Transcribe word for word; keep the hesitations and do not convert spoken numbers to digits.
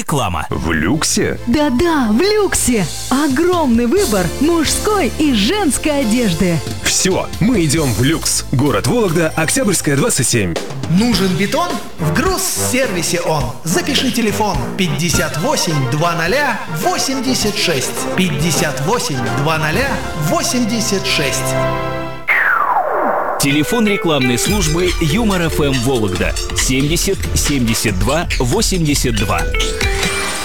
Реклама. В люксе? Да-да, в люксе. Огромный выбор мужской и женской одежды. Все, мы идем в люкс. Город Вологда, Октябрьская, двадцать семь. Нужен бетон? В Грузсервисе он. Запиши телефон пятьдесят восемь двадцать восемьдесят шесть. пятьдесят восемь двадцать восемьдесят шесть. Телефон рекламной службы Юмор эф эм Вологда семьдесят семьдесят два восемьдесят два.